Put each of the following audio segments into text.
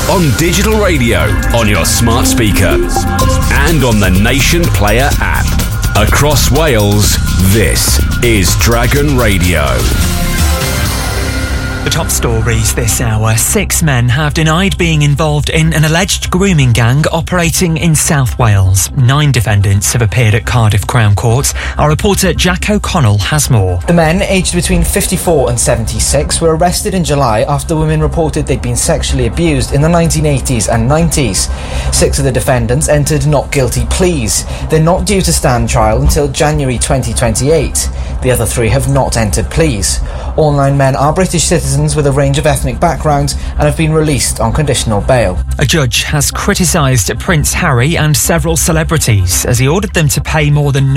on digital radio, on your smart speaker, and on the Nation Player app. Across Wales, this is Dragon Radio. The top stories this hour. 6 men have denied being involved in an alleged grooming gang operating in South Wales. 9 defendants have appeared at Cardiff Crown Court. Our reporter Jack O'Connell has more. The men, aged between 54 and 76, were arrested in July after women reported they'd been sexually abused in the 1980s and 90s. 6 of the defendants entered not guilty pleas. They're not due to stand trial until January 2028. The other 3 have not entered pleas. All 9 men are British citizens with a range of ethnic backgrounds and have been released on conditional bail. A judge has criticised Prince Harry and several celebrities as he ordered them to pay more than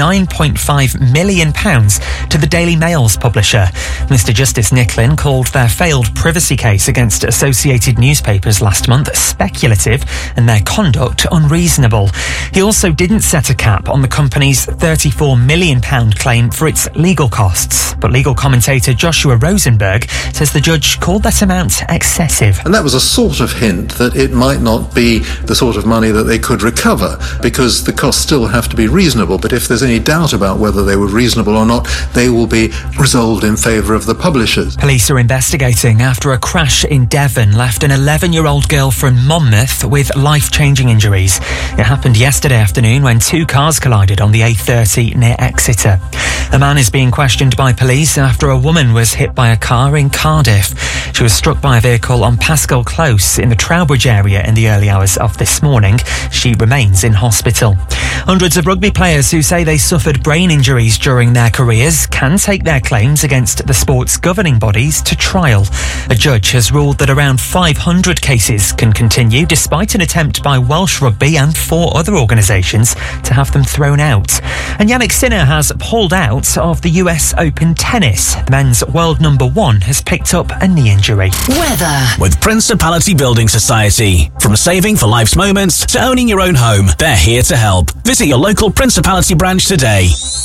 £9.5 million to the Daily Mail's publisher. Mr Justice Nicklin called their failed privacy case against associated newspapers last month speculative and their conduct unreasonable. He also didn't set a cap on the company's £34 million claim for its legal costs, but legal commentator Joshua Rosenberg says the judge called that amount excessive. And that was a sort of hint that it might not be the sort of money that they could recover, because the costs still have to be reasonable. But if there's any doubt about whether they were reasonable or not, they will be resolved in favour of the publishers. Police are investigating after a crash in Devon left an 11-year-old girl from Monmouth with life-changing injuries. It happened yesterday afternoon when 2 cars collided on the A30 near Exeter. A man is being questioned by police after a woman was hit by a car in Cardiff. She was struck by a vehicle on Pascal Close in the Trowbridge area in the early hours of this morning. She remains in hospital. Hundreds of rugby players who say they suffered brain injuries during their careers can take their claims against the sport's governing bodies to trial. A judge has ruled that around 500 cases can continue despite an attempt by Welsh Rugby and 4 other organisations to have them thrown out. And Yannick Sinner has pulled out of the US Open tennis. The men's world number 1 has picked up a knee injury. Weather with Principality Building Society. From saving for life's moments to owning your own home, they're here to help. Visit your local Principality branch today.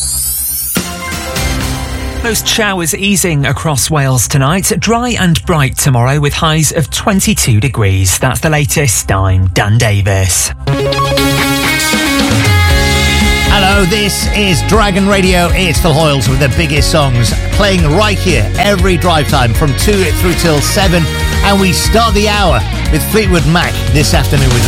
Most showers easing across Wales tonight. Dry and bright tomorrow with highs of 22 degrees. That's the latest. I'm Dan Davis. Hello, this is Dragon Radio. It's Phil Hoyles with the biggest songs playing right here every drive time from 2 through till 7. And we start the hour with Fleetwood Mac this afternoon with